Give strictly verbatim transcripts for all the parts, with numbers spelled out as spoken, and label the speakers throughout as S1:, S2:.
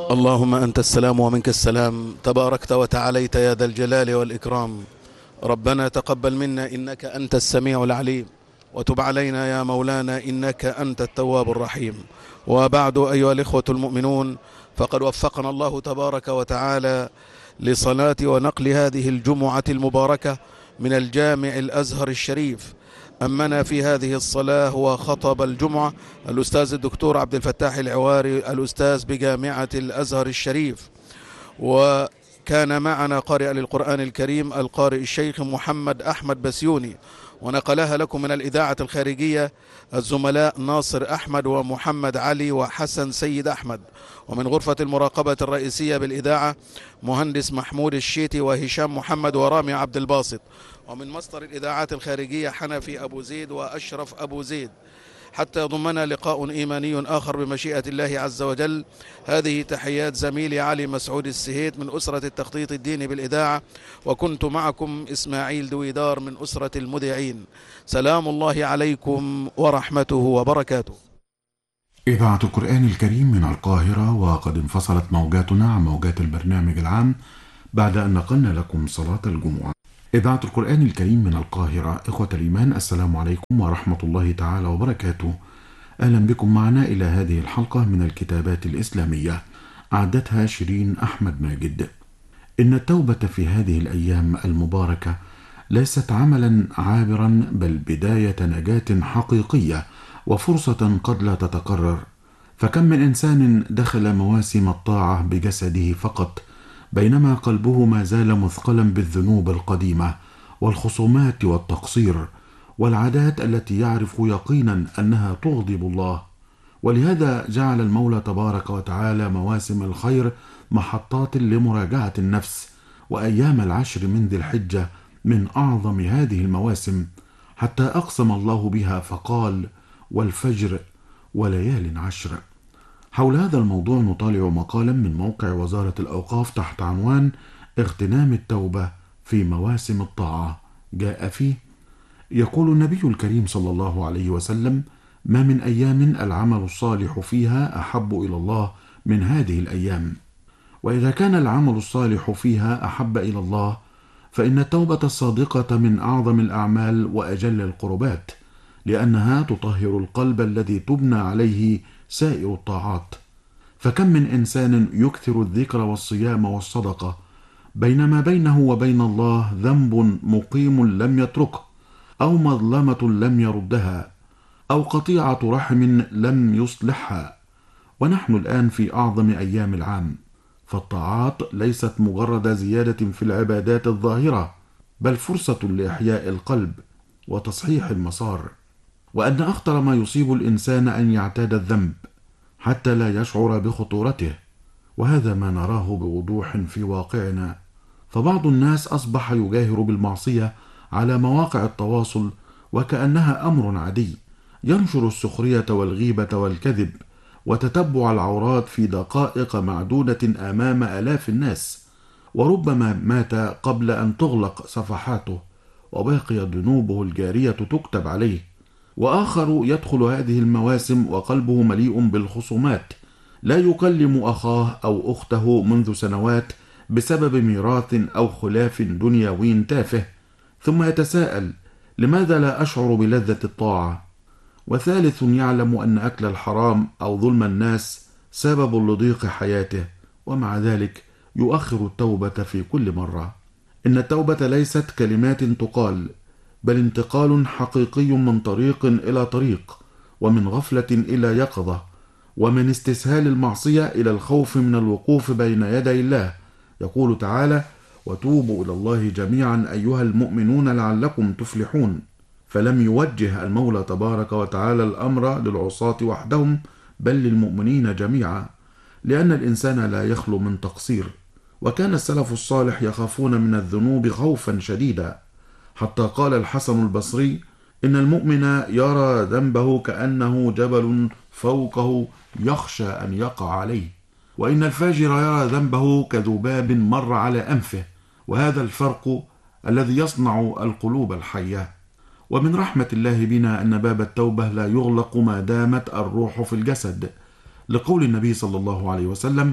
S1: اللهم أنت السلام ومنك السلام، تباركت وتعاليت يا ذا الجلال والإكرام. ربنا تقبل منا إنك أنت السميع العليم، وتب علينا يا مولانا إنك أنت التواب الرحيم. وبعد أيها الإخوة المؤمنون، فقد وفقنا الله تبارك وتعالى لصلاة ونقل هذه الجمعة المباركة من الجامع الأزهر الشريف. أمنا في هذه الصلاة وخطب الجمعة الأستاذ الدكتور عبد الفتاح العواري، الأستاذ بجامعة الأزهر الشريف، وكان معنا قارئ للقرآن الكريم القارئ الشيخ محمد أحمد بسيوني، ونقلها لكم من الإذاعة الخارجية الزملاء ناصر أحمد ومحمد علي وحسن سيد أحمد، ومن غرفة المراقبة الرئيسية بالإذاعة مهندس محمود الشيتي وهشام محمد ورامي عبد الباسط، ومن مصدر الإذاعات الخارجية حنفي أبو زيد وأشرف أبو زيد. حتى يضمنا لقاء إيماني آخر بمشيئة الله عز وجل. هذه تحيات زميلي علي مسعود السهيت من أسرة التخطيط الديني بالإذاعة، وكنت معكم إسماعيل دويدار من أسرة المذيعين. سلام الله عليكم ورحمته وبركاته.
S2: إذاعة القرآن الكريم من القاهرة، وقد انفصلت موجاتنا عن موجات البرنامج العام بعد أن نقلنا لكم صلاة الجمعة. إذاعة القرآن الكريم من القاهرة. إخوة الإيمان، السلام عليكم ورحمة الله تعالى وبركاته. أهلا بكم معنا إلى هذه الحلقة من الكتابات الإسلامية، أعدتها شيرين أحمد ماجد. إن التوبة في هذه الأيام المباركة ليست عملا عابرا، بل بداية نجاة حقيقية وفرصة قد لا تتكرر. فكم من إنسان دخل مواسم الطاعة بجسده فقط، بينما قلبه ما زال مثقلا بالذنوب القديمة والخصومات والتقصير والعادات التي يعرف يقينا أنها تغضب الله. ولهذا جعل المولى تبارك وتعالى مواسم الخير محطات لمراجعة النفس، وأيام العشر من ذي الحجة من أعظم هذه المواسم، حتى أقسم الله بها فقال: والفجر وليال عشر. حول هذا الموضوع نطالع مقالا من موقع وزارة الأوقاف تحت عنوان اغتنام التوبة في مواسم الطاعة. جاء فيه: يقول النبي الكريم صلى الله عليه وسلم: ما من أيام العمل الصالح فيها أحب إلى الله من هذه الأيام. وإذا كان العمل الصالح فيها أحب إلى الله، فإن التوبة الصادقة من أعظم الأعمال وأجل القربات، لأنها تطهر القلب الذي تبنى عليه سائر الطاعات. فكم من إنسان يكثر الذكر والصيام والصدقة، بينما بينه وبين الله ذنب مقيم لم يتركه، أو مظلمة لم يردها، أو قطيعة رحم لم يصلحها. ونحن الآن في أعظم أيام العام، فالطاعات ليست مجرد زيادة في العبادات الظاهرة، بل فرصة لإحياء القلب وتصحيح المسار. وأن أخطر ما يصيب الإنسان أن يعتاد الذنب حتى لا يشعر بخطورته، وهذا ما نراه بوضوح في واقعنا. فبعض الناس أصبح يجاهر بالمعصية على مواقع التواصل وكأنها أمر عادي، ينشر السخرية والغيبة والكذب وتتبع العورات في دقائق معدودة أمام آلاف الناس، وربما مات قبل أن تغلق صفحاته وباقيت ذنوبه الجارية تكتب عليه. وآخر يدخل هذه المواسم وقلبه مليء بالخصومات، لا يكلم أخاه أو أخته منذ سنوات بسبب ميراث أو خلاف دنيوي تافه، ثم يتساءل: لماذا لا أشعر بلذة الطاعة؟ وثالث يعلم أن أكل الحرام أو ظلم الناس سبب لضيق حياته، ومع ذلك يؤخر التوبة في كل مرة. إن التوبة ليست كلمات تقال، بل انتقال حقيقي من طريق إلى طريق، ومن غفلة إلى يقظة، ومن استسهال المعصية إلى الخوف من الوقوف بين يدي الله. يقول تعالى: وتوبوا إلى الله جميعا أيها المؤمنون لعلكم تفلحون. فلم يوجه المولى تبارك وتعالى الأمر للعصاة وحدهم، بل للمؤمنين جميعا، لأن الإنسان لا يخلو من تقصير. وكان السلف الصالح يخافون من الذنوب خوفا شديدا، حتى قال الحسن البصري: إن المؤمن يرى ذنبه كأنه جبل فوقه يخشى أن يقع عليه، وإن الفاجر يرى ذنبه كذباب مر على أنفه. وهذا الفرق الذي يصنع القلوب الحية. ومن رحمة الله بنا أن باب التوبة لا يغلق ما دامت الروح في الجسد، لقول النبي صلى الله عليه وسلم: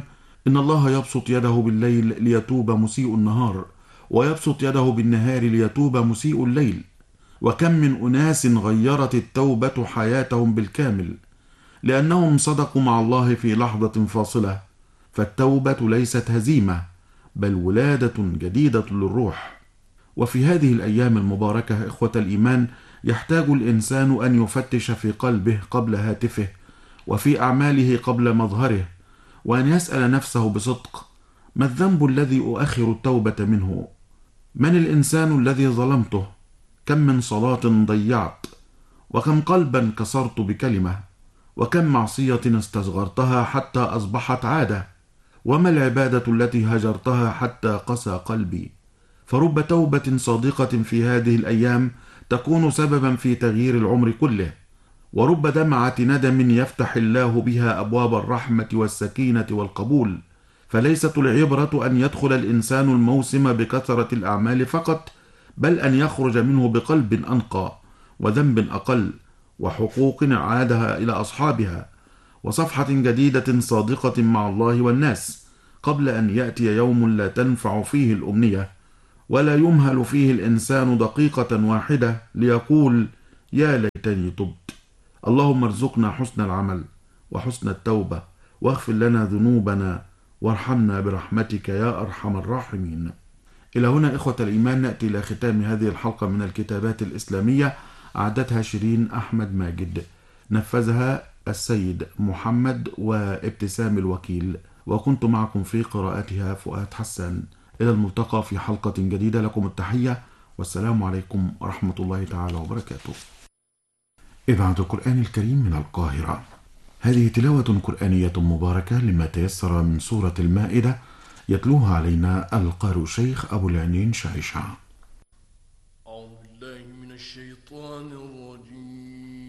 S2: إن الله يبسط يده بالليل ليتوب مسيء النهار، ويبسط يده بالنهار ليتوب مسيء الليل. وكم من أناس غيرت التوبة حياتهم بالكامل، لأنهم صدقوا مع الله في لحظة فاصلة. فالتوبة ليست هزيمة، بل ولادة جديدة للروح. وفي هذه الأيام المباركة إخوة الإيمان، يحتاج الإنسان أن يفتش في قلبه قبل هاتفه، وفي أعماله قبل مظهره، وأن يسأل نفسه بصدق: ما الذنب الذي أؤخر التوبة منه؟ من الإنسان الذي ظلمته؟ كم من صلاة ضيعت؟ وكم قلبا كسرت بكلمة؟ وكم معصية استصغرتها حتى أصبحت عادة؟ وما العبادة التي هجرتها حتى قسى قلبي؟ فرب توبة صادقة في هذه الأيام تكون سببا في تغيير العمر كله، ورب دمعة ندم يفتح الله بها أبواب الرحمة والسكينة والقبول. فليست العبرة أن يدخل الإنسان الموسم بكثرة الأعمال فقط، بل أن يخرج منه بقلب أنقى، وذنب أقل، وحقوق عادها إلى أصحابها، وصفحة جديدة صادقة مع الله والناس، قبل أن يأتي يوم لا تنفع فيه الأمنية، ولا يمهل فيه الإنسان دقيقة واحدة ليقول: يا ليتني تبت. اللهم ارزقنا حسن العمل وحسن التوبة، واغفر لنا ذنوبنا، وارحمنا برحمتك يا أرحم الراحمين. إلى هنا إخوة الإيمان نأتي إلى ختام هذه الحلقة من الكتابات الإسلامية، أعدتها شيرين أحمد ماجد، نفذها السيد محمد وابتسام الوكيل، وكنت معكم في قراءتها فؤاد حسان. إلى الملتقى في حلقة جديدة، لكم التحية والسلام عليكم ورحمة الله تعالى وبركاته. إذاعة القرآن الكريم من القاهرة. هذه تلاوة قرآنية مباركة لما تيسر من سورة المائدة، يتلوها علينا القارئ الشيخ أبو العنين شعشع.
S3: أعوذ بالله من الشيطان الرجيم.